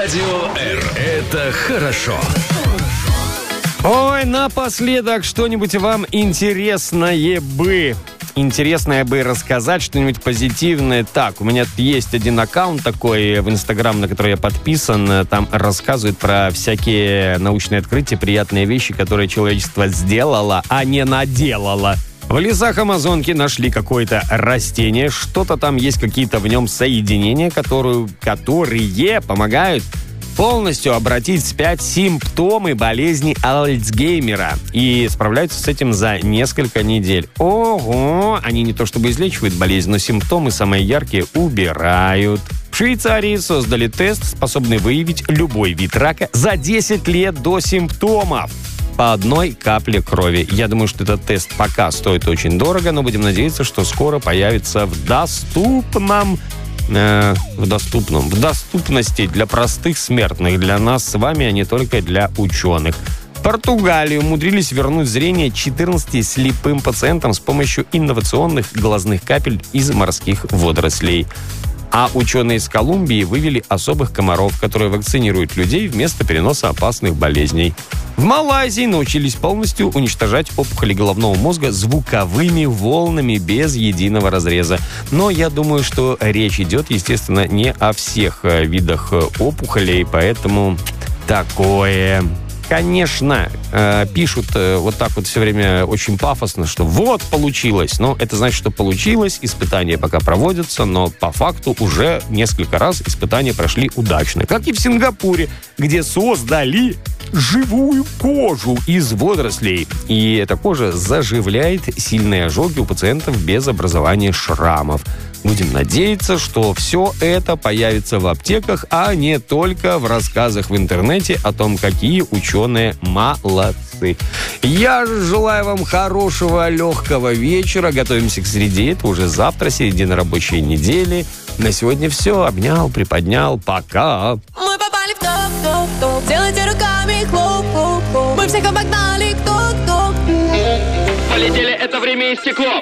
Радио R. Это хорошо. Ой, напоследок что-нибудь вам интересное бы рассказать, что-нибудь позитивное. Так, у меня есть один аккаунт такой в Инстаграм, на который я подписан. Там рассказывают про всякие научные открытия, приятные вещи, которые человечество сделало, а не наделало. В лесах Амазонки нашли какое-то растение, что-то там есть, какие-то в нем соединения, которые помогают полностью обратить вспять симптомы болезни Альцгеймера. И справляются с этим за несколько недель. Ого! Они не то чтобы излечивают болезнь, но симптомы самые яркие убирают. В Швейцарии создали тест, способный выявить любой вид рака за 10 лет до симптомов. По одной капле крови. Я думаю, что этот тест пока стоит очень дорого, но будем надеяться, что скоро появится в доступности для простых смертных, для нас с вами, а не только для ученых. В Португалии умудрились вернуть зрение 14 слепым пациентам с помощью инновационных глазных капель из морских водорослей. А ученые из Колумбии вывели особых комаров, которые вакцинируют людей вместо переноса опасных болезней. В Малайзии научились полностью уничтожать опухоли головного мозга звуковыми волнами без единого разреза. Но я думаю, что речь идет, естественно, не о всех видах опухолей, поэтому такое... Конечно, пишут вот так вот все время очень пафосно, что вот получилось. Но это значит, что получилось, испытания пока проводятся, но по факту уже несколько раз испытания прошли удачно. Как и в Сингапуре, где создали живую кожу из водорослей. И эта кожа заживляет сильные ожоги у пациентов без образования шрамов. Будем надеяться, что все это появится в аптеках, а не только в рассказах в интернете о том, какие ученые молодцы. Я желаю вам хорошего, легкого вечера. Готовимся к среде. Это уже завтра, середина рабочей недели. На сегодня все. Обнял, приподнял. Пока. Мы попали в топ-топ-топ. Делайте руками хлоп-хлоп-хлоп. Мы всех обогнали, кто-кто. Полетели, это время истекло.